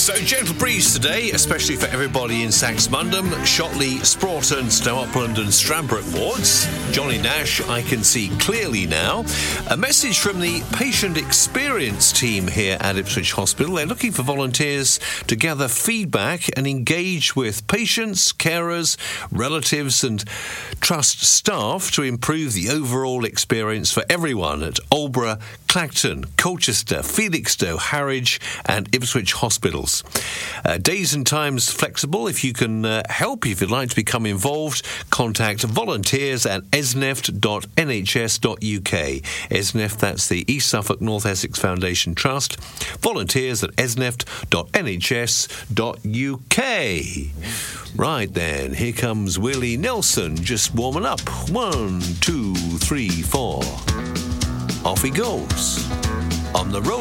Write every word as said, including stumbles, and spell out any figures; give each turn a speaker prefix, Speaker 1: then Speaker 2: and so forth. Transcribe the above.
Speaker 1: So, gentle breeze today, especially for everybody in Saxmundham, Shotley, Sproughton, Stow Upland and Stradbroke wards. Johnny Nash, I can see clearly now. A message from the patient experience team here at Ipswich Hospital. They're looking for volunteers to gather feedback and engage with patients, carers, relatives and trust staff to improve the overall experience for everyone at Aldeburgh, Clacton, Colchester, Felixstowe, Harwich and Ipswich hospitals. Uh, days and times flexible. If you can uh, help, if you'd like to become involved, contact volunteers at esneft dot n h s dot u k. Esneft, that's the East Suffolk North Essex Foundation Trust. Volunteers at esneft dot n h s dot u k. Right then, here comes Willie Nelson, just warming up. One, two, three, four. Off he goes. On the road.